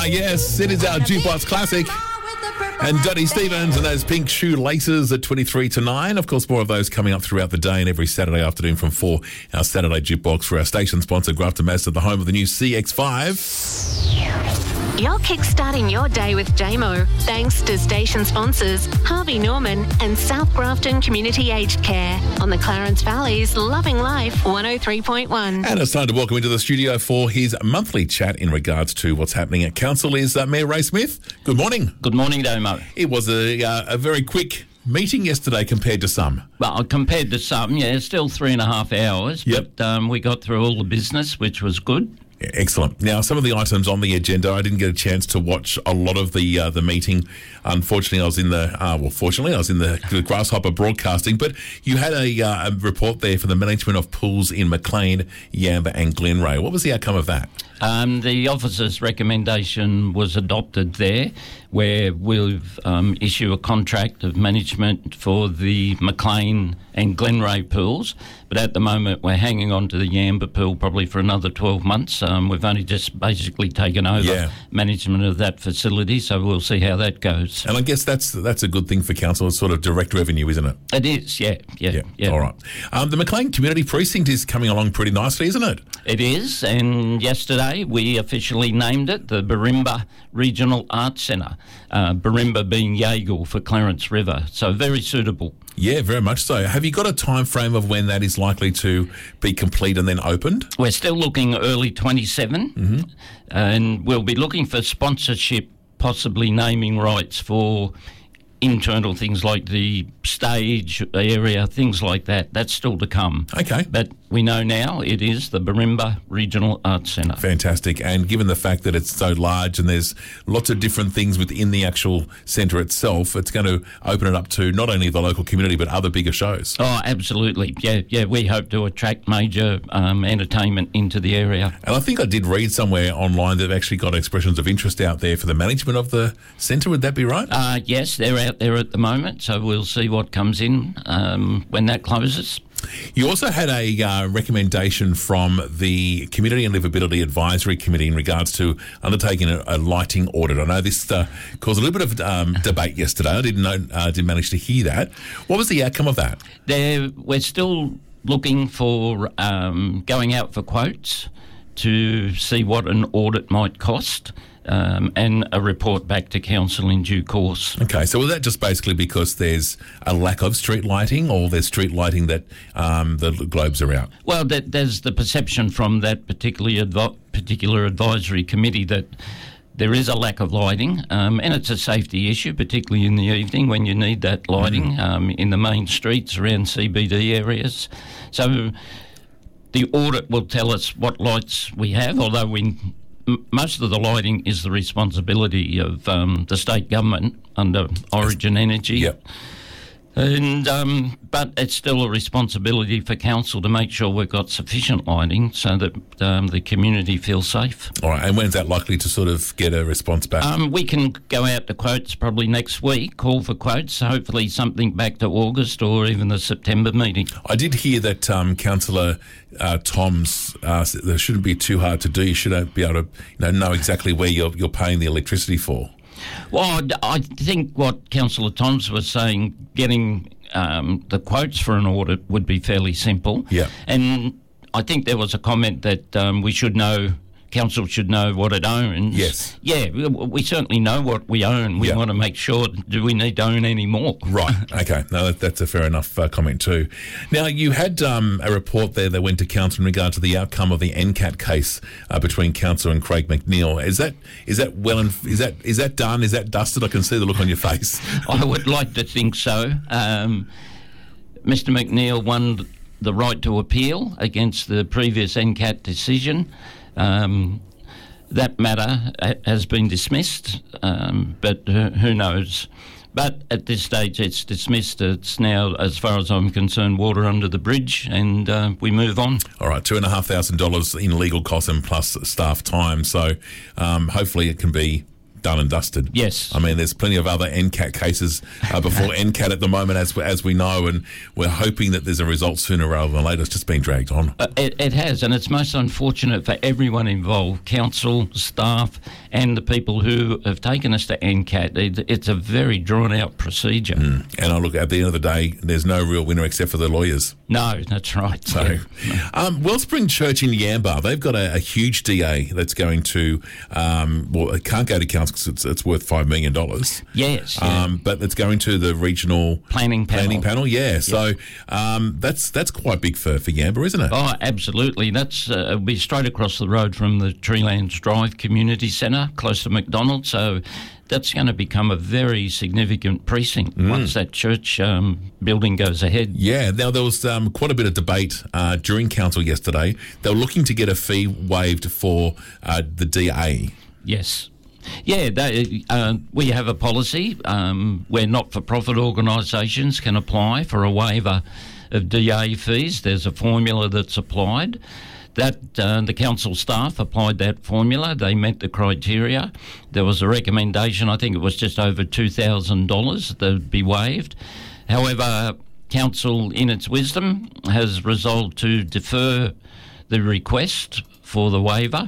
Yes, it is our Jukebox Classic. And Dottie Stevens and those pink shoelaces at 23 to 9. Of course, more of those coming up throughout the day and every Saturday afternoon from 4. Our Saturday Jukebox for our station sponsor, Grafton Mazda, the home of the new CX-5. You're kickstarting your day with JMO, thanks to station sponsors Harvey Norman and South Grafton Community Aged Care on the Clarence Valley's Loving Life 103.1. And it's time to welcome into the studio for his monthly chat in regards to what's happening at council is Mayor Ray Smith. Good morning. Good morning, Damo. It was a very quick meeting yesterday compared to some. Well, compared to some, still 3.5 hours. Yep. But we got through all the business, which was good. Excellent. Now, some of the items on the agenda, I didn't get a chance to watch a lot of the meeting. Unfortunately, I was in fortunately, I was in the Grasshopper Broadcasting. But you had a report there for the management of pools in Maclean, Yamba, and Glenray. What was the outcome of that? The officer's recommendation was adopted there, where we'll issue a contract of management for the Maclean and Glenray pools. But at the moment, we're hanging on to the Yamba pool probably for another 12 months. We've only just basically taken over management of that facility, so we'll see how that goes. And I guess that's a good thing for council. It's sort of direct revenue, isn't it? It is, yeah. All right. The Maclean Community Precinct is coming along pretty nicely, isn't it? It is, and yesterday we officially named it the Barimba Regional Arts Centre, Barimba being Yagle for Clarence River, so very suitable. Yeah, very much so. Have you got a time frame of when that is likely to be complete and then opened? We're still looking early 27, and we'll be looking for sponsorship, possibly naming rights for internal things like the stage area, things like that. That's still to come. Okay. But we know now it is the Barimba Regional Arts Centre. Fantastic. And given the fact that it's so large and there's lots of different things within the actual centre itself, it's going to open it up to not only the local community but other bigger shows. Oh, absolutely. Yeah, we hope to attract major entertainment into the area. And I think I did read somewhere online that they've actually got expressions of interest out there for the management of the centre. Would that be right? Yes, they're out there at the moment, so we'll see what comes in when that closes. You also had a recommendation from the Community and Livability Advisory Committee in regards to undertaking a lighting audit. I know this caused a little bit of debate yesterday. I didn't manage to hear that. What was the outcome of that? We're still looking for going out for quotes to see what an audit might cost. And a report back to council in due course. Okay, so was that just basically because there's a lack of street lighting, or there's street lighting that the globes are out? Well, there's the perception from that particular advisory committee that there is a lack of lighting, and it's a safety issue, particularly in the evening when you need that lighting in the main streets around CBD areas. So the audit will tell us what lights we have, although most of the lighting is the responsibility of the state government under Origin Energy. Yep. And but it's still a responsibility for council to make sure we've got sufficient lighting so that the community feels safe. All right, and when's that likely to sort of get a response back? We can go out to quotes probably next week, call for quotes, hopefully something back to August or even the September meeting. I did hear that Councillor Tom's there shouldn't be too hard to do. You should be able to know exactly where you're paying the electricity for. Well, I think what Councillor Toms was saying, getting the quotes for an audit would be fairly simple. Yeah. And I think there was a comment that we should know, council should know what it owns. Yes. Yeah, we certainly know what we own. We want to make sure, do we need to own any more? Right, okay. No, that's a fair enough comment too. Now, you had a report there that went to council in regard to the outcome of the NCAT case between council and Craig McNeil. Is that done? Is that dusted? I can see the look on your face. I would like to think so. Mr. McNeil won the right to appeal against the previous NCAT decision. That matter has been dismissed, but who knows? But at this stage, it's dismissed. It's now, as far as I'm concerned, water under the bridge, and we move on. All right, $2,500 in legal costs and plus staff time. So hopefully it can be done and dusted. Yes. I mean, there's plenty of other NCAT cases before NCAT at the moment, as we know, and we're hoping that there's a result sooner rather than later. It's just been dragged on. It has, and it's most unfortunate for everyone involved, council, staff, and the people who have taken us to NCAT. It's a very drawn-out procedure. And I look, at the end of the day, there's no real winner except for the lawyers. No, that's right. So, Wellspring Church in Yamba, they've got a huge DA that's going to, it can't go to council because it's worth $5 million. Yes. But it's going to the regional planning panel. Yeah. So that's quite big for Yamba, isn't it? Oh, absolutely. That's it'll be straight across the road from the Treelands Drive Community Centre, close to McDonald's. So that's going to become a very significant precinct once that church building goes ahead. Yeah. Now, there was quite a bit of debate during council yesterday. They were looking to get a fee waived for the DA. Yes. Yeah, we have a policy where not-for-profit organisations can apply for a waiver of DA fees. There's a formula that's applied. That the council staff applied that formula. They met the criteria. There was a recommendation, I think it was just over $2,000 that would be waived. However, council, in its wisdom, has resolved to defer the request for the waiver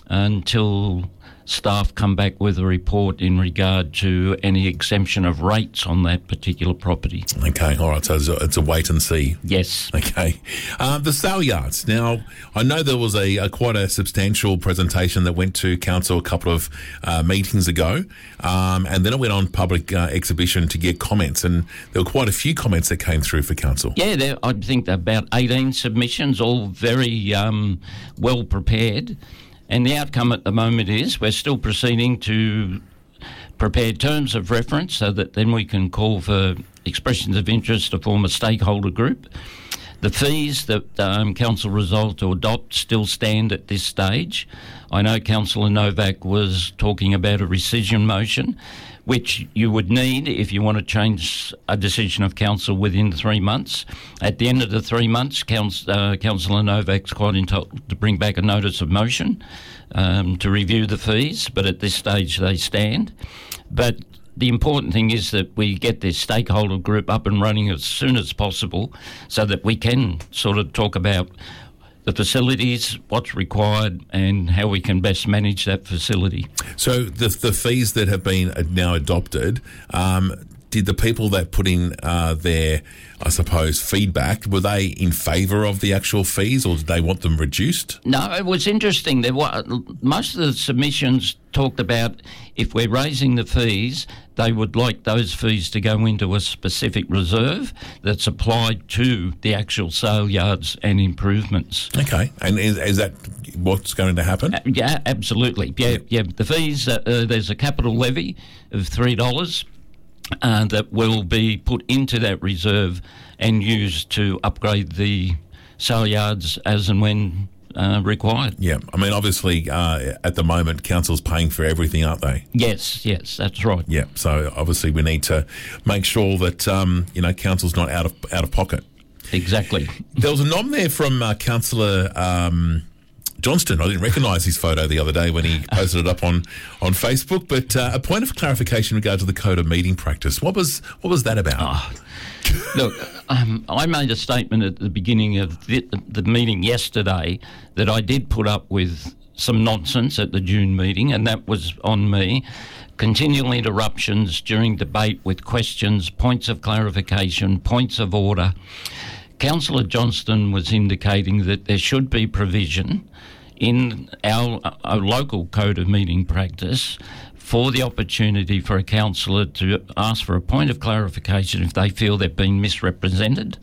until staff come back with a report in regard to any exemption of rates on that particular property. Okay, all right, so it's a wait and see. Yes. Okay. The sale yards. Now, I know there was quite a substantial presentation that went to council a couple of meetings ago, and then it went on public exhibition to get comments, and there were quite a few comments that came through for council. Yeah, I think about 18 submissions, all very well prepared. And the outcome at the moment is we're still proceeding to prepare terms of reference so that then we can call for expressions of interest to form a stakeholder group. The fees that council resolved to adopt still stand at this stage. I know Councillor Novak was talking about a rescission motion, which you would need if you want to change a decision of council within 3 months. At the end of the 3 months, Councillor Novak's quite entitled to bring back a notice of motion to review the fees, but at this stage they stand. But the important thing is that we get this stakeholder group up and running as soon as possible so that we can sort of talk about the facilities, what's required, and how we can best manage that facility. So the fees that have been now adopted, did the people that put in their, I suppose, feedback, were they in favour of the actual fees, or did they want them reduced? No, it was interesting. Most of the submissions talked about if we're raising the fees, they would like those fees to go into a specific reserve that's applied to the actual sale yards and improvements. Okay, and is that what's going to happen? Yeah, absolutely. Yeah. The fees, there's a capital levy of $3 that will be put into that reserve and used to upgrade the sale yards as and when required. Yeah, I mean, obviously, at the moment, council's paying for everything, aren't they? Yes, that's right. Yeah, so obviously we need to make sure that council's not out of pocket. Exactly. There was a nom there from Councillor Johnston. I didn't recognise his photo the other day when he posted it up on Facebook. But a point of clarification in regard to the code of meeting practice. What was that about? Look, I made a statement at the beginning of the meeting yesterday that I did put up with some nonsense at the June meeting, and that was on me. Continual interruptions during debate with questions, points of clarification, points of order. Councillor Johnston was indicating that there should be provision in our local code of meeting practice for the opportunity for a councillor to ask for a point of clarification if they feel they've been misrepresented.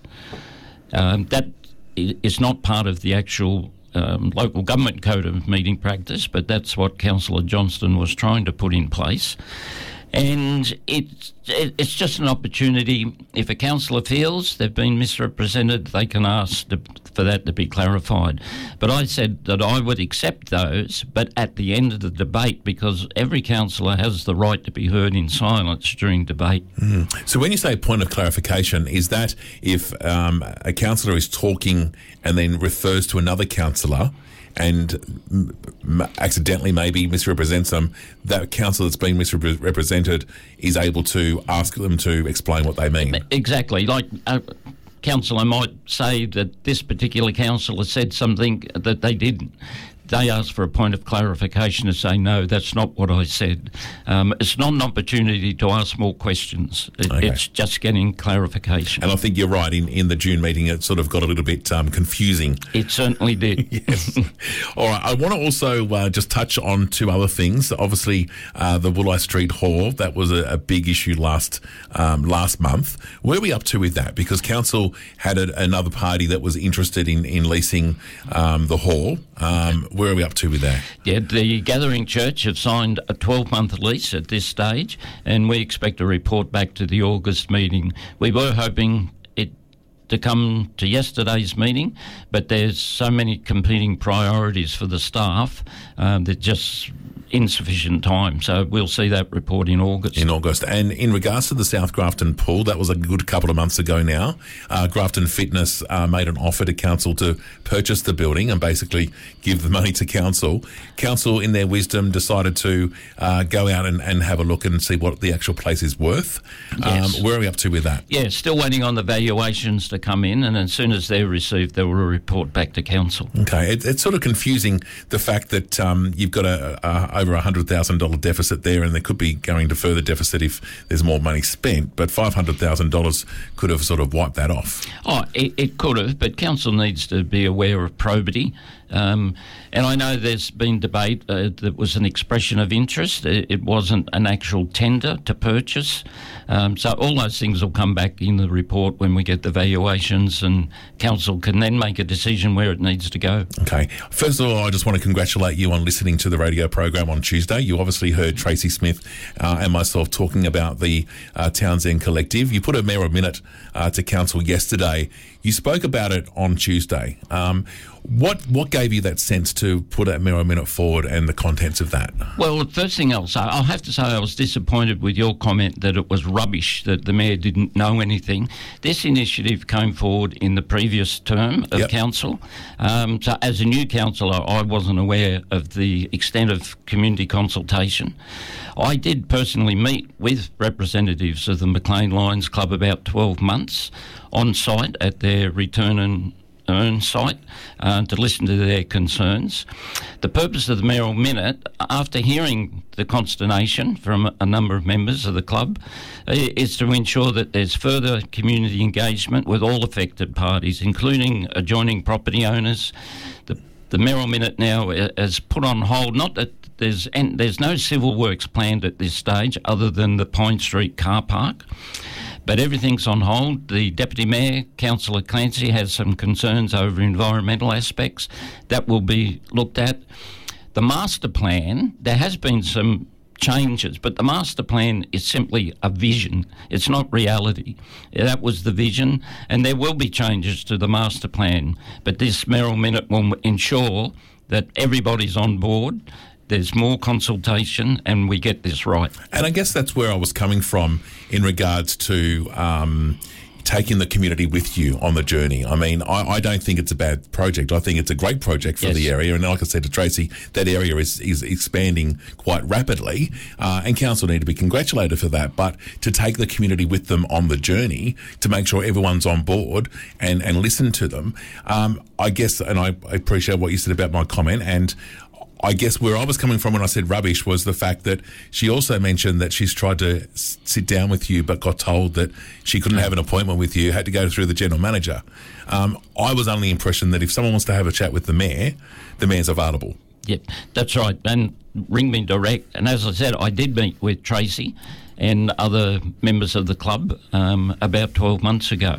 That is not part of the actual local government code of meeting practice, but that's what Councillor Johnston was trying to put in place. And it's just an opportunity. If a councillor feels they've been misrepresented, they can ask for that to be clarified. But I said that I would accept those, but at the end of the debate, because every councillor has the right to be heard in silence during debate. So when you say point of clarification, is that if a councillor is talking and then refers to another councillor, and accidentally maybe misrepresents them, that council that's been misrepresented is able to ask them to explain what they mean. Exactly. Like councillor might say that this particular councillor said something that they didn't. They ask for a point of clarification to say, no, that's not what I said. It's not an opportunity to ask more questions. It's just getting clarification. And I think you're right. In the June meeting, it sort of got a little bit confusing. It certainly did. Yes. All right. I want to also just touch on two other things. Obviously, the Wooleye Street Hall, that was a big issue last month. Where are we up to with that? Because council had another party that was interested in leasing the hall. Where are we up to with that? Yeah, the Gathering Church have signed a 12-month lease at this stage, and we expect a report back to the August meeting. We were hoping it to come to yesterday's meeting, but there's so many competing priorities for the staff that just insufficient time. So we'll see that report in August. In August. And in regards to the South Grafton pool, that was a good couple of months ago now. Grafton Fitness made an offer to council to purchase the building and basically give the money to council. Council, in their wisdom, decided to go out and have a look and see what the actual place is worth. Yes. Where are we up to with that? Yeah, still waiting on the valuations to come in, and as soon as they're received, they will report back to council. Okay. It's sort of confusing, the fact that you've got over $100,000 deficit there, and there could be going to further deficit if there's more money spent, but $500,000 could have sort of wiped that off. Oh, it could have, but council needs to be aware of probity. And I know there's been debate that was an expression of interest. It wasn't an actual tender to purchase. So all those things will come back in the report when we get the valuations, and council can then make a decision where it needs to go. Okay. First of all, I just want to congratulate you on listening to the radio program on Tuesday. You obviously heard Tracy Smith and myself talking about the Townsend Collective. You put a Mayoral Minute to council yesterday. You spoke about it on Tuesday. What gave you that sense to put a Mayoral Minute forward and the contents of that? Well, the first thing I'll have to say I was disappointed with your comment that it was rubbish, that the Mayor didn't know anything. This initiative came forward in the previous term of council. So as a new councillor, I wasn't aware of the extent of community consultation. I did personally meet with representatives of the Maclean Lions Club about 12 months on site at their Return and Earn site to listen to their concerns. The purpose of the Mayoral Minute, after hearing the consternation from a number of members of the club, is to ensure that there's further community engagement with all affected parties, including adjoining property owners. The Mayoral Minute now has put on hold, not that there's no civil works planned at this stage other than the Pine Street car park, but everything's on hold. The Deputy Mayor, Councillor Clancy, has some concerns over environmental aspects. That will be looked at. The master plan, there has been some changes, but the master plan is simply a vision. It's not reality. That was the vision, and there will be changes to the master plan, but this Mayoral Minute will ensure that everybody's on board. There's more consultation and we get this right. And I guess that's where I was coming from in regards to taking the community with you on the journey. I mean, I don't think it's a bad project. I think it's a great project for the area. And like I said to Tracy, that area is expanding quite rapidly, and council need to be congratulated for that. But to take the community with them on the journey, to make sure everyone's on board and listen to them, I guess, and I appreciate what you said about my comment, and I guess where I was coming from when I said rubbish was the fact that she also mentioned that she's tried to sit down with you but got told that she couldn't have an appointment with you, had to go through the general manager. I was under the impression that if someone wants to have a chat with the mayor's available. Yep, that's right. And ring me direct. And as I said, I did meet with Tracy and other members of the club about 12 months ago.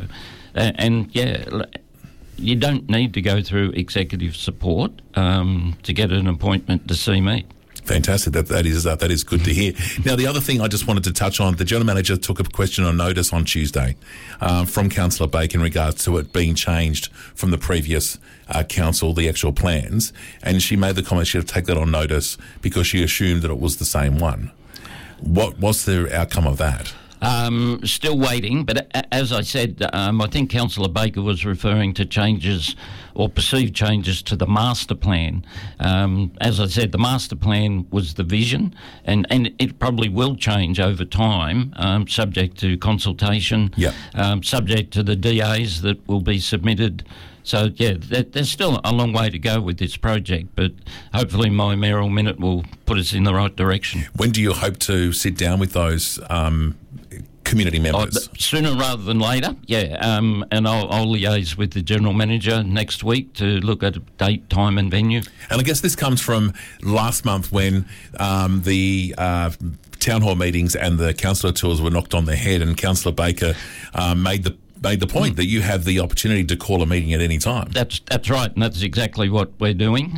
You don't need to go through executive support to get an appointment to see me. Fantastic. That is good to hear. Now, the other thing I just wanted to touch on, the general manager took a question on notice on Tuesday from Councillor Bake in regards to it being changed from the previous council, the actual plans, and she made the comment she had to take that on notice because she assumed that it was the same one. What's the outcome of that? Still waiting, but as I said, I think Councillor Baker was referring to changes or perceived changes to the master plan. As I said, the master plan was the vision, and it probably will change over time, subject to consultation, subject to the DAs that will be submitted. So, there's still a long way to go with this project, but hopefully my mayoral minute will put us in the right direction. When do you hope to sit down with those community members? Sooner rather than later, and I'll liaise with the General Manager next week to look at a date, time and venue. And I guess this comes from last month when the town hall meetings and the councillor tours were knocked on the head, and Councillor Baker made the point that you have the opportunity to call a meeting at any time. That's right, and that's exactly what we're doing.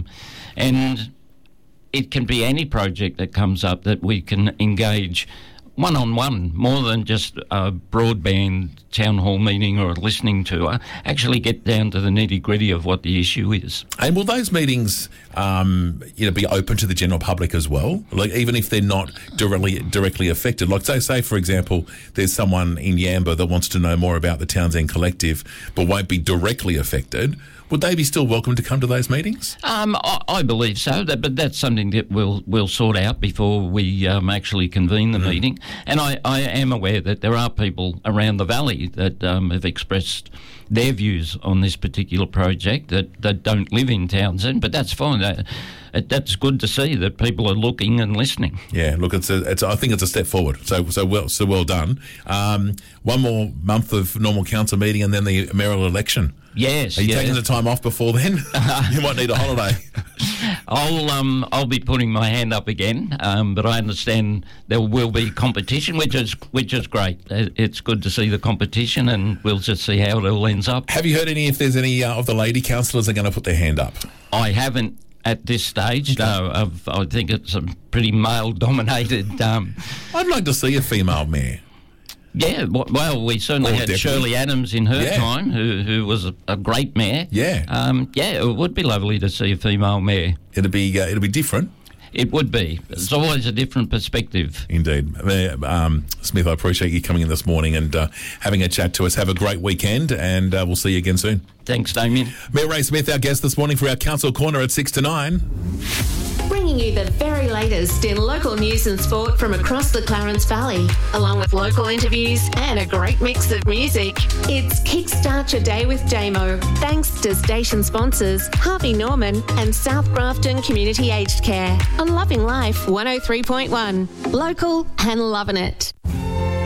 And it can be any project that comes up that we can engage one-on-one, more than just a broadband town hall meeting or a listening tour, actually get down to the nitty-gritty of what the issue is. And will those meetings be open to the general public as well? Like, even if they're not directly affected? Like, say, for example, there's someone in Yamba that wants to know more about the Townsend Collective but won't be directly affected. Would they be still welcome to come to those meetings? I believe so, but that's something that we'll sort out before we actually convene the meeting. And I am aware that there are people around the valley that have expressed their views on this particular project that don't live in Townsend, but that's fine. That's good to see that people are looking and listening. Yeah, look, I think it's a step forward. So well done. One more month of normal council meeting and then the mayoral election. Yes. Are you taking the time off before then? You might need a holiday. I'll be putting my hand up again, but I understand there will be competition, which is great. It's good to see the competition, and we'll just see how it all ends up. Have you heard if there's any of the lady councillors that are going to put their hand up? I haven't at this stage. No, I think it's a pretty male-dominated. I'd like to see a female mayor. Yeah, well, we certainly had Shirley Adams in her time, who was a great mayor. Yeah. It would be lovely to see a female mayor. It'd be different. It would be. It's always a different perspective. Indeed. Smith, I appreciate you coming in this morning and having a chat to us. Have a great weekend, and we'll see you again soon. Thanks, Damien. Mayor Ray Smith, our guest this morning for our Council Corner at 6 to 9. Bringing you the very latest in local news and sport from across the Clarence Valley, along with local interviews and a great mix of music. It's Kickstart Your Day with JMO, thanks to station sponsors Harvey Norman and South Grafton Community Aged Care on Loving Life 103.1. Local and loving it.